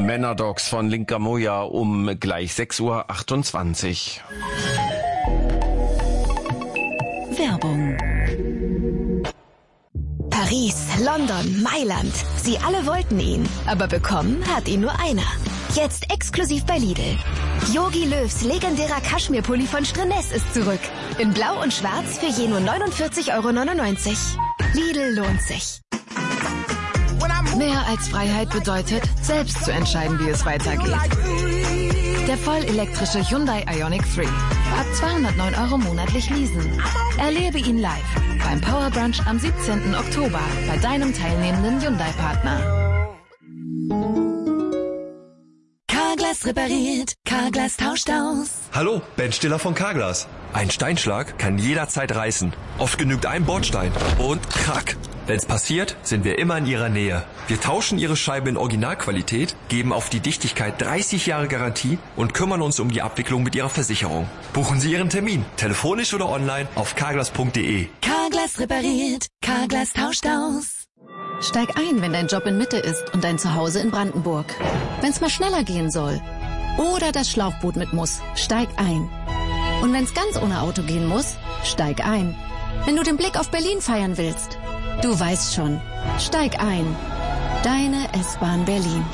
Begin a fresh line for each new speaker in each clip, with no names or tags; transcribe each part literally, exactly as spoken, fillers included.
Männerdogs von Linka Moja um gleich sechs Uhr achtundzwanzig.
Werbung. Paris, London, Mailand. Sie alle wollten ihn, aber bekommen hat ihn nur einer. Jetzt exklusiv bei Lidl. Jogi Löws legendärer Kaschmirpulli von Strenes ist zurück. In Blau und Schwarz für je nur neunundvierzig Euro neunundneunzig. Lidl lohnt sich.
Mehr als Freiheit bedeutet, selbst zu entscheiden, wie es weitergeht. Der vollelektrische Hyundai Ioniq drei. Ab zweihundertneun Euro monatlich leasen. Erlebe ihn live beim Power Brunch am siebzehnten Oktober bei deinem teilnehmenden Hyundai-Partner.
Carglass repariert, Carglass tauscht aus.
Hallo, Ben Stiller von Carglass. Ein Steinschlag kann jederzeit reißen. Oft genügt ein Bordstein und krack. Wenn's passiert, sind wir immer in Ihrer Nähe. Wir tauschen Ihre Scheibe in Originalqualität, geben auf die Dichtigkeit dreißig Jahre Garantie und kümmern uns um die Abwicklung mit Ihrer Versicherung. Buchen Sie Ihren Termin, telefonisch oder online auf carglass punkt de.
Carglass repariert, Carglass tauscht aus.
Steig ein, wenn dein Job in Mitte ist und dein Zuhause in Brandenburg. Wenn's mal schneller gehen soll oder das Schlauchboot mit muss, steig ein. Und wenn's ganz ohne Auto gehen muss, steig ein. Wenn du den Blick auf Berlin feiern willst, du weißt schon, steig ein. Deine S-Bahn Berlin.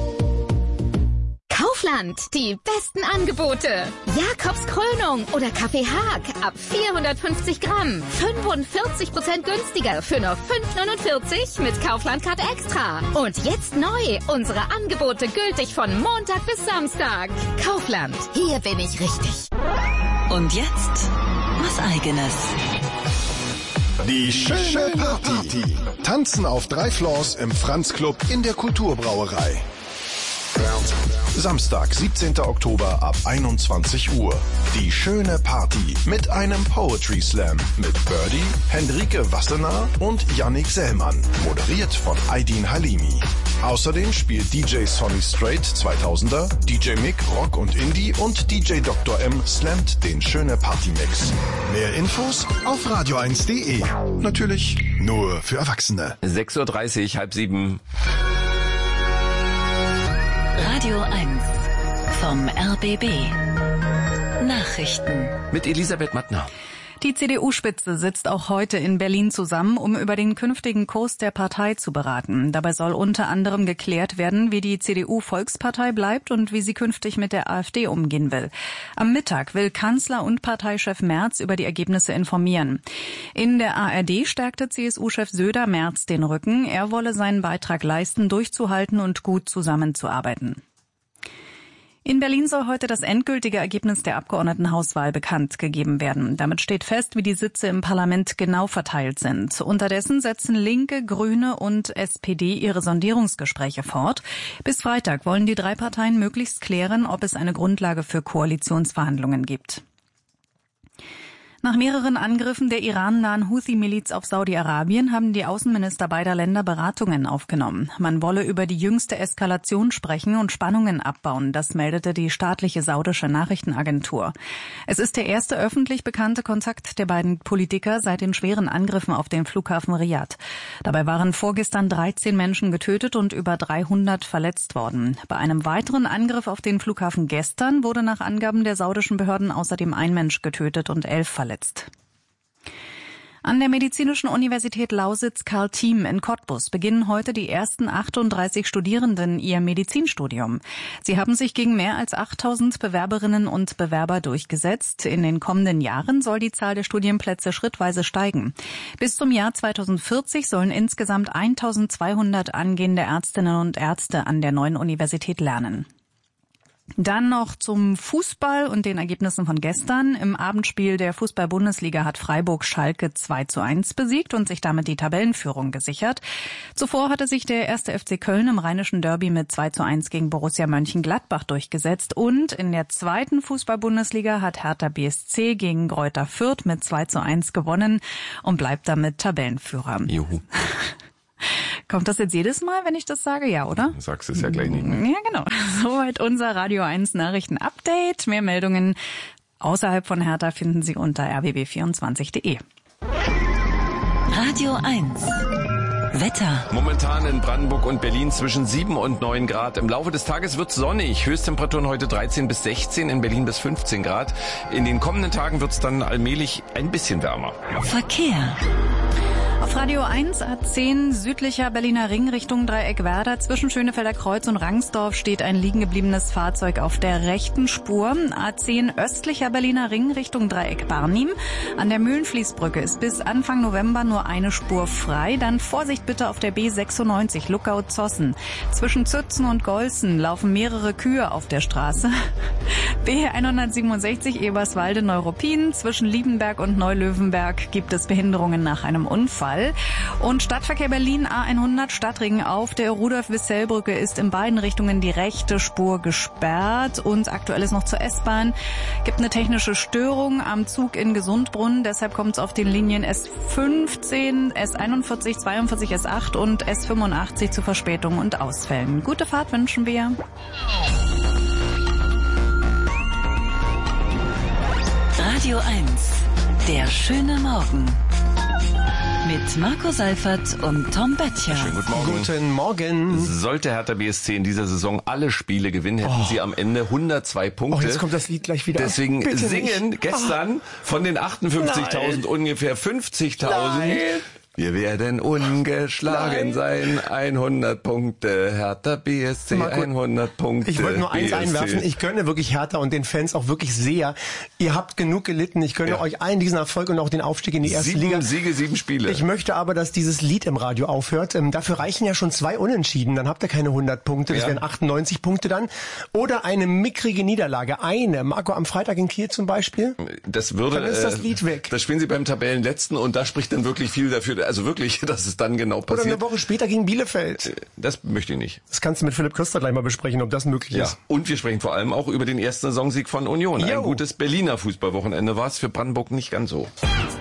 Kaufland, die besten Angebote. Jakobs Krönung oder Kaffee Haag ab vierhundertfünfzig Gramm. fünfundvierzig Prozent günstiger für nur fünf neunundvierzig mit Kaufland-Card Extra. Und jetzt neu, unsere Angebote gültig von Montag bis Samstag. Kaufland, hier bin ich richtig.
Und jetzt was Eigenes.
Die schöne Party. Tanzen auf drei Floors im Franz Club in der Kulturbrauerei. Samstag, siebzehnten Oktober ab einundzwanzig Uhr. Die schöne Party mit einem Poetry Slam mit Birdie, Henrike Wassenaar und Yannick Sellmann. Moderiert von Aydin Halimi. Außerdem spielt D J Sonny Straight zweitausender, D J Mick Rock und Indie und D J Doktor M slammt den schöne Party Mix. Mehr Infos auf radio eins punkt de. Natürlich nur für Erwachsene.
sechs Uhr dreißig, halb sieben.
Radio eins vom R B B. Nachrichten.
Mit Elisabeth Mattner.
Die C D U-Spitze sitzt auch heute in Berlin zusammen, um über den künftigen Kurs der Partei zu beraten. Dabei soll unter anderem geklärt werden, wie die C D U-Volkspartei bleibt und wie sie künftig mit der AfD umgehen will. Am Mittag will Kanzler und Parteichef Merz über die Ergebnisse informieren. In der A R D stärkte C S U-Chef Söder Merz den Rücken. Er wolle seinen Beitrag leisten, durchzuhalten und gut zusammenzuarbeiten. In Berlin soll heute das endgültige Ergebnis der Abgeordnetenhauswahl bekannt gegeben werden. Damit steht fest, wie die Sitze im Parlament genau verteilt sind. Unterdessen setzen Linke, Grüne und S P D ihre Sondierungsgespräche fort. Bis Freitag wollen die drei Parteien möglichst klären, ob es eine Grundlage für Koalitionsverhandlungen gibt. Nach mehreren Angriffen der irannahen Houthi-Miliz auf Saudi-Arabien haben die Außenminister beider Länder Beratungen aufgenommen. Man wolle über die jüngste Eskalation sprechen und Spannungen abbauen, das meldete die staatliche saudische Nachrichtenagentur. Es ist der erste öffentlich bekannte Kontakt der beiden Politiker seit den schweren Angriffen auf den Flughafen Riyadh. Dabei waren vorgestern dreizehn Menschen getötet und über dreihundert verletzt worden. Bei einem weiteren Angriff auf den Flughafen gestern wurde nach Angaben der saudischen Behörden außerdem ein Mensch getötet und elf verletzt. An der Medizinischen Universität Lausitz-Karl Thiem in Cottbus beginnen heute die ersten achtunddreißig Studierenden ihr Medizinstudium. Sie haben sich gegen mehr als achttausend Bewerberinnen und Bewerber durchgesetzt. In den kommenden Jahren soll die Zahl der Studienplätze schrittweise steigen. Bis zum Jahr zweitausendvierzig sollen insgesamt eintausendzweihundert angehende Ärztinnen und Ärzte an der neuen Universität lernen. Dann noch zum Fußball und den Ergebnissen von gestern. Im Abendspiel der Fußball-Bundesliga hat Freiburg Schalke zwei zu eins besiegt und sich damit die Tabellenführung gesichert. Zuvor hatte sich der erste F C Köln im Rheinischen Derby mit zwei zu eins gegen Borussia Mönchengladbach durchgesetzt. Und in der zweiten Fußball-Bundesliga hat Hertha B S C gegen Greuther Fürth mit zwei zu eins gewonnen und bleibt damit Tabellenführer.
Juhu.
Kommt das jetzt jedes Mal, wenn ich das sage? Ja, oder?
Sagst es ja gleich nicht.
Ja, genau. Soweit unser Radio eins Nachrichten-Update. Mehr Meldungen außerhalb von Hertha finden Sie unter r b b vierundzwanzig punkt de.
Radio eins.
Wetter.
Momentan in Brandenburg und Berlin zwischen sieben und neun Grad. Im Laufe des Tages wird's sonnig. Höchsttemperaturen heute dreizehn bis sechzehn, in Berlin bis fünfzehn Grad. In den kommenden Tagen wird's dann allmählich ein bisschen wärmer.
Verkehr.
Auf Radio eins A zehn südlicher Berliner Ring Richtung Dreieckwerder. Zwischen Schönefelder Kreuz und Rangsdorf steht ein liegengebliebenes Fahrzeug auf der rechten Spur. A zehn östlicher Berliner Ring Richtung Dreieck Barnim. An der Mühlenfließbrücke ist bis Anfang November nur eine Spur frei. Dann Vorsicht bitte auf der B sechsundneunzig Luckau-Zossen. Zwischen Zützen und Golzen laufen mehrere Kühe auf der Straße. B hundertsiebenundsechzig Eberswalde-Neuruppin. Zwischen Liebenberg und Neulöwenberg gibt es Behinderungen nach einem Unfall. Und Stadtverkehr Berlin A hundert Stadtring auf der Rudolf-Wissell-Brücke ist in beiden Richtungen die rechte Spur gesperrt. Und aktuell ist noch zur S-Bahn. Gibt eine technische Störung am Zug in Gesundbrunnen. Deshalb kommt es auf den Linien S fünfzehn, S einundvierzig, zweiundvierzig, S acht und S fünfundachtzig zu Verspätungen und Ausfällen. Gute Fahrt wünschen wir.
Radio eins. Der schöne Morgen. Mit Marco Seifert und Tom Böttcher.
Schönen guten Morgen.
Guten Morgen.
Sollte Hertha B S C in dieser Saison alle Spiele gewinnen, hätten oh. sie am Ende hundertzwei Punkte.
Oh, jetzt kommt das Lied gleich wieder.
Deswegen
Bitte
singen
nicht.
gestern oh. von den achtundfünfzigtausend ungefähr fünfzigtausend. Wir werden ungeschlagen Nein. sein. hundert Punkte. Hertha B S C, Marco, hundert Punkte.
Ich wollte nur eins
B S C.
einwerfen. Ich gönne wirklich Hertha und den Fans auch wirklich sehr. Ihr habt genug gelitten. Ich gönne ja. euch allen diesen Erfolg und auch den Aufstieg in die erste
sieben
Liga.
Siege, sieben Spiele.
Ich möchte aber, dass dieses Lied im Radio aufhört. Ähm, dafür reichen ja schon zwei Unentschieden. Dann habt ihr keine hundert Punkte. Das ja. wären achtundneunzig Punkte dann. Oder eine mickrige Niederlage. Eine. Marco, am Freitag in Kiel zum Beispiel.
Das würde,
dann ist das Lied weg.
Das spielen sie beim Tabellenletzten und da spricht dann wirklich viel dafür. Also wirklich, dass es dann genau passiert.
Oder eine Woche später gegen Bielefeld.
Das möchte ich nicht.
Das kannst du mit Philipp Köster gleich mal besprechen, ob das möglich
ja.
ist.
Und wir sprechen vor allem auch über den ersten Saisonsieg von Union.
Jo.
Ein gutes Berliner Fußballwochenende war es, für Brandenburg nicht ganz so.